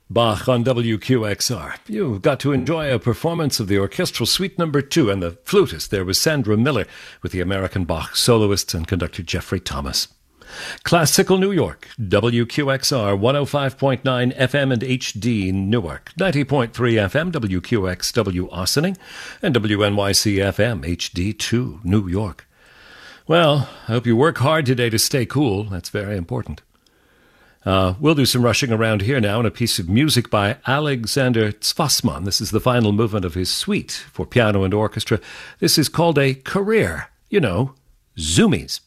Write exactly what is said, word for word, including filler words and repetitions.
Bach on W Q X R. You got to enjoy a performance of the Orchestral Suite Number Two, and the flutist there was Sandra Miller with the American Bach soloist and conductor Jeffrey Thomas. Classical New York, W Q X R, one oh five point nine F M and H D Newark, ninety point three F M, W Q X W Ossining, and W N Y C F M, H D two, New York. Well, I hope you work hard today to stay cool. That's very important. Uh, we'll do some rushing around here now in a piece of music by Alexander Zwassmann. This is the final movement of his suite for piano and orchestra. This is called a career, you know, Zoomies.